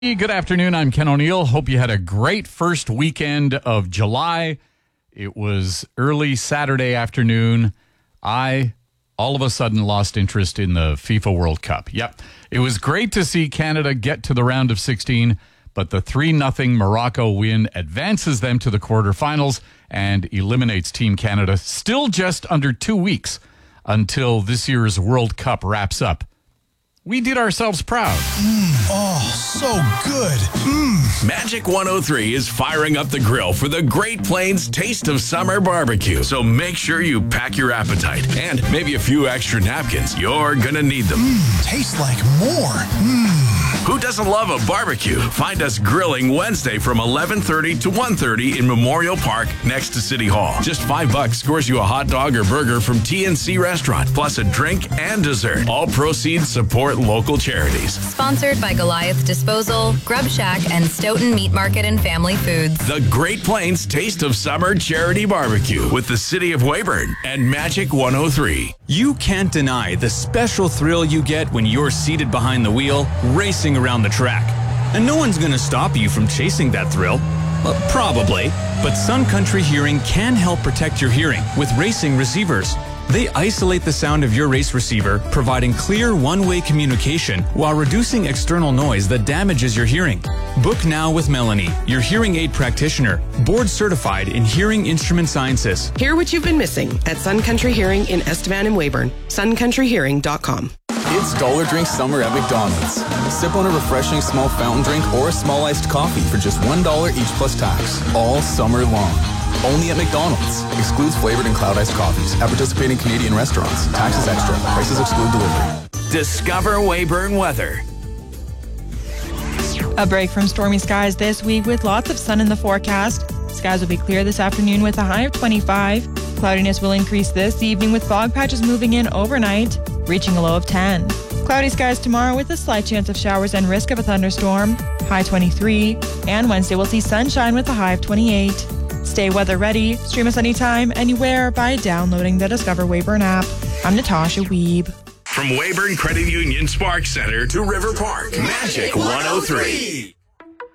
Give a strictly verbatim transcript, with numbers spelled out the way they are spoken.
Good afternoon. I'm Ken O'Neill. Hope you had a great first weekend of July. It was early Saturday afternoon. I, all of a sudden, lost interest in the FIFA World Cup. Yep. It was great to see Canada get to the round of sixteen, but the three nothing Morocco win advances them to the quarterfinals and eliminates Team Canada. Still just under two weeks until this year's World Cup wraps up. We did ourselves proud. Mm, oh, so good. Mm. Magic one oh three is firing up the grill for the Great Plains Taste of Summer Barbecue. So make sure you pack your appetite and maybe a few extra napkins. You're going to need them. Mm, tastes like more. Mm. Who doesn't love a barbecue? Find us grilling Wednesday from eleven thirty to one thirty in Memorial Park next to City Hall. Just five bucks scores you a hot dog or burger from T N C Restaurant, plus a drink and dessert. All proceeds support local charities. Sponsored by Goliath Disposal, Grub Shack, and Stoughton Meat Market and Family Foods. The Great Plains Taste of Summer Charity Barbecue with the City of Weyburn and Magic one oh three. You can't deny the special thrill you get when you're seated behind the wheel, racing around the track. And no one's going to stop you from chasing that thrill. Well, probably. But Sun Country Hearing can help protect your hearing with racing receivers. They isolate the sound of your race receiver, providing clear one-way communication while reducing external noise that damages your hearing. Book now with Melanie, your hearing aid practitioner, board certified in hearing instrument sciences. Hear what you've been missing at Sun Country Hearing in Estevan and Weyburn. sun country hearing dot com. It's Dollar Drink Summer at McDonald's. Sip on a refreshing small fountain drink or a small iced coffee for just one dollar each plus tax, all summer long. Only at McDonald's. Excludes flavored and cloud iced coffees at participating Canadian restaurants. Taxes extra. Prices exclude delivery. Discover Weyburn weather. A break from stormy skies this week with lots of sun in the forecast. Skies will be clear this afternoon with a high of twenty-five. Cloudiness will increase this evening with fog patches moving in overnight, reaching a low of ten. Cloudy skies tomorrow with a slight chance of showers and risk of a thunderstorm, high twenty-three. And Wednesday we'll see sunshine with a high of twenty-eight. Stay weather ready. Stream us anytime, anywhere by downloading the Discover Weyburn app. I'm Natasha Weeb. From Weyburn Credit Union Spark Center to River Park, Magic one oh three.